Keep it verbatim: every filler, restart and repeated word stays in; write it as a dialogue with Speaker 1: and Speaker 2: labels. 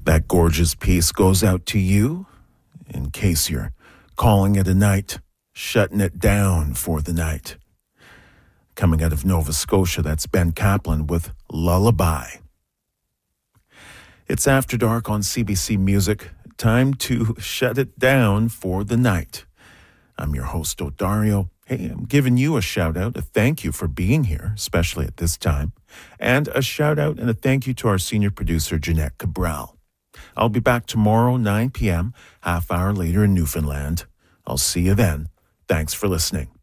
Speaker 1: That gorgeous piece goes out to you in case you're calling it a night, shutting it down for the night. Coming out of Nova Scotia, that's Ben Kaplan with Lullaby. It's After Dark on C B C Music. Time to shut it down for the night. I'm your host, Odario. Hey, I'm giving you a shout out, a thank you for being here, especially at this time, and a shout out and a thank you to our senior producer, Jeanette Cabral. I'll be back tomorrow, nine p.m., half hour later in Newfoundland. I'll see you then. Thanks for listening.